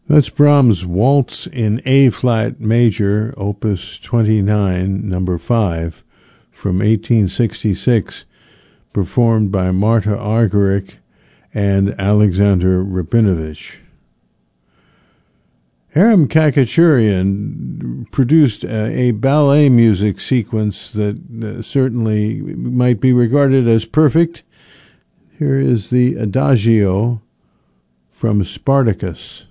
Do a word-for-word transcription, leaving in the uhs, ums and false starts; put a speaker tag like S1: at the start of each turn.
S1: That's Brahms' Waltz in A-flat major, opus twenty-nine, number five, from eighteen sixty-six, performed by Marta Argerich and Alexander Rabinovich. Hiram Khachaturian produced a, a ballet music sequence that uh, certainly might be regarded as perfect. Here is the Adagio from Spartacus.